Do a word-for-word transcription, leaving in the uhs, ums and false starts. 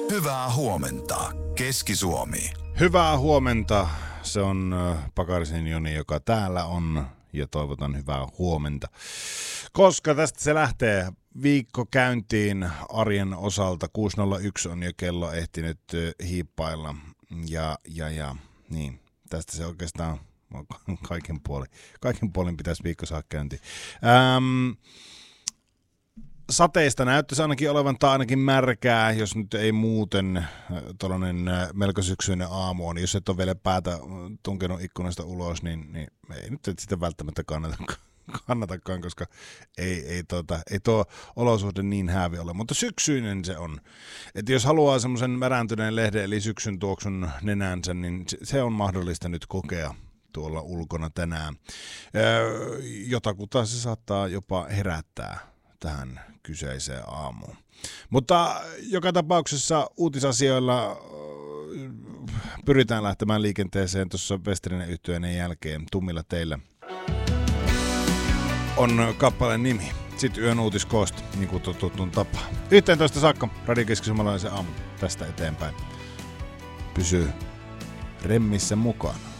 Hyvää huomenta, Keski-Suomi. Hyvää huomenta. Se on Pakarisen Joni, joka täällä on, ja toivotan hyvää huomenta. Koska tästä se lähtee viikko käyntiin arjen osalta. kuusi nolla yksi on jo kello ehtinyt hiippailla. Ja, ja, ja niin, tästä se oikeastaan kaiken puolin. Kaiken puolin pitäisi viikko saada käyntiin. Ähm, Sateista näyttäisi ainakin olevan tai ainakin märkää, jos nyt ei muuten tuollainen melko syksyinen aamu on. Jos et ole vielä päätä tunkenut ikkunasta ulos, niin, niin ei nyt sitä välttämättä kannatakaan, kannatakaan koska ei, ei, tuota, ei tuo olosuhde niin häävi ole. Mutta syksyinen se on. Että jos haluaa semmoisen märääntyneen lehden eli syksyn tuoksun nenänsä, niin se on mahdollista nyt kokea tuolla ulkona tänään. Jotakuta se saattaa jopa herättää tähän kyseiseen aamuun. Mutta joka tapauksessa uutisasioilla pyritään lähtemään liikenteeseen tuossa Westerinen yhtyeiden jälkeen. Tummilla teillä on kappaleen nimi. Sitten yön uutiskoosta, niin kuin tuttuun tapaa. yhteentoista saakka Radio Keski-Suomalaisen aamu tästä eteenpäin. Pysyy remmissä mukana.